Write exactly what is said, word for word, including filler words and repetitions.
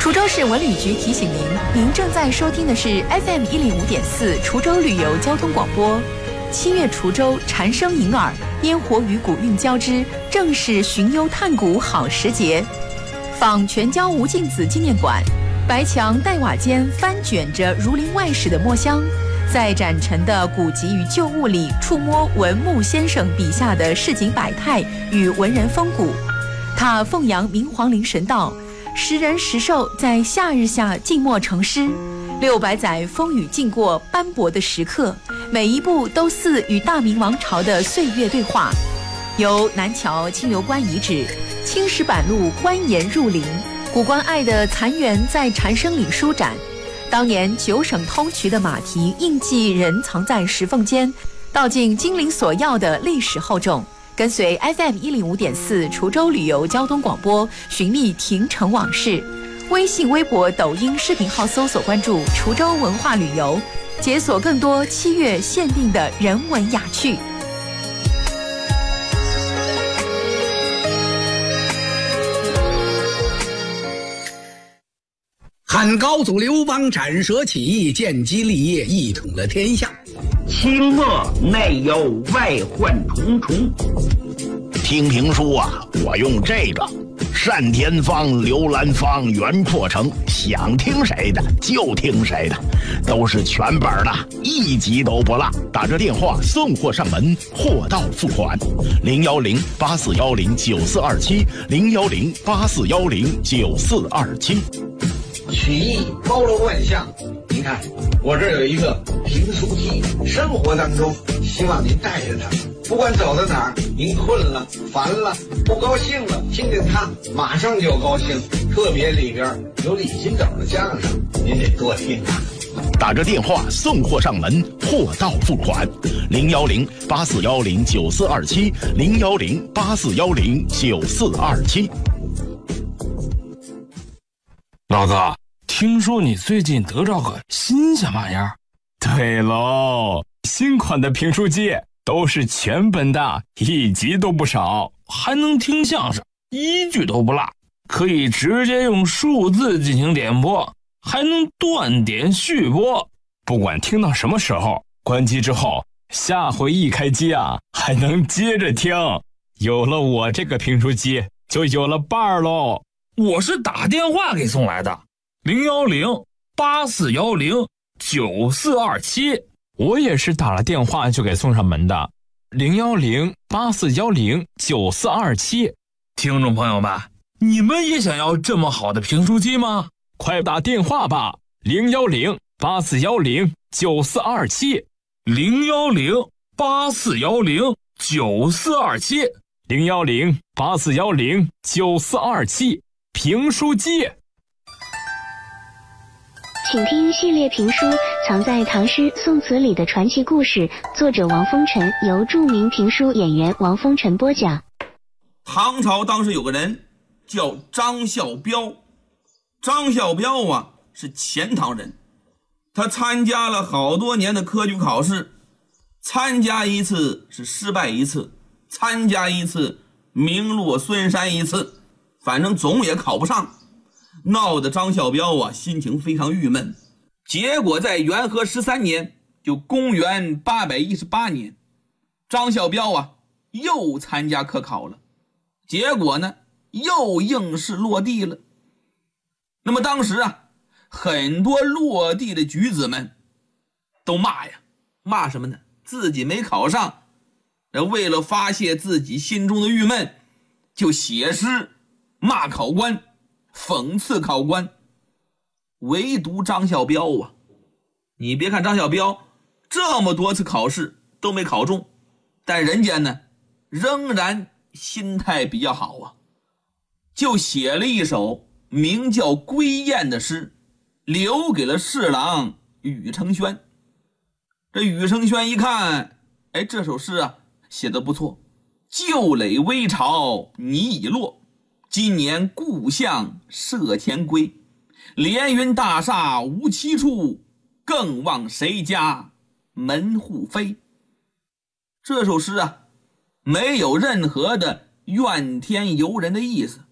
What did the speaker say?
滁州市文旅局提醒您，您正在收听的是 F M 一零五点四滁州旅游交通广播。七月滁州蝉声迎耳，烟火与古韵交织，正是寻幽探古好时节。访全椒吴敬梓纪念馆，白墙黛瓦间翻卷着儒林外史的墨香，在展陈的古籍与旧物里触摸文牧先生笔下的市井百态与文人风骨。他奉扬明皇陵神道，时人时兽在夏日下静默成诗，六百载风雨经过斑驳的时刻，每一步都似与大明王朝的岁月对话。由南桥清流关遗址、青石板路蜿蜒入林，古关爱的残垣在蝉声里舒展。当年九省通衢的马蹄印记仍藏在石缝间，道尽金陵索要的历史厚重。跟随 F M 一零五点四滁州旅游交通广播，寻觅亭城往事。微信、微博、抖音视频号搜索关注滁州文化旅游，解锁更多七月限定的人文雅趣。 汉高祖刘邦斩蛇起义，建基立业，一统了天下。 清末内忧外患重重。 听评书啊，我用这个单田芳、刘兰芳、袁阔成，想听谁的就听谁的，都是全本的，一集都不落。打着电话送货上门，货到付款。零幺零八四幺零九四二七，零幺零八四幺零九四二七。 曲艺包罗万象，您看我这儿有一个评书机，生活当中希望您带着它，不管走到哪儿，您困了、烦了、不高兴了，听见它马上就高兴。特别里边有李金斗的相声，您得多听啊。 打着电话送货上门，货到付款。零幺零八四幺零九四二七，零幺零八四幺零九四二七。 老哥，听说你最近得着个新鲜玩意儿？ 对喽，新款的评书机都是全本的，一集都不少， 还能听相声，一句都不落，可以直接用数字进行点播，还能断点续播。 不管听到什么时候，关机之后，下回一开机啊，还能接着听。有了我这个评书机，就有了伴儿喽。 我是打电话给送来的，零幺零八四幺零九四二七。 我也是打了电话就给送上门的，零幺零八四幺零九四二七。 听众朋友们，你们也想要这么好的评书机吗？ 快打电话吧，零幺零八四幺零九四二七， 零幺零八四幺零九四二七， 零幺零八四幺零九四二七。评书机， 请听系列评书《藏在唐诗宋词里的传奇故事》，作者王风尘，由著名评书演员王风尘播讲。 唐朝当时有个人叫张孝标，张孝标啊是钱塘人，他参加了好多年的科举考试，参加一次是失败一次，参加一次名落孙山一次，反正总也考不上，闹得张孝标啊心情非常郁闷。结果在元和十三年，就公元八百一十八年，张孝标啊又参加科考了，结果呢又应试落地了。那么当时啊，很多落地的举子们都骂呀，骂什么呢？自己没考上，为了发泄自己心中的郁闷，就写诗骂考官，讽刺考官。唯独张孝标啊，你别看张孝标这么多次考试都没考中，但人家呢仍然心态比较好啊，就写了一首名叫《归雁》的诗，留给了侍郎宇承轩。这宇承轩一看，哎，这首诗啊写得不错。旧垒危巢你已落，今年故乡社前归。连云大厦无期处，更望谁家门户飞。这首诗啊没有任何的怨天尤人的意思，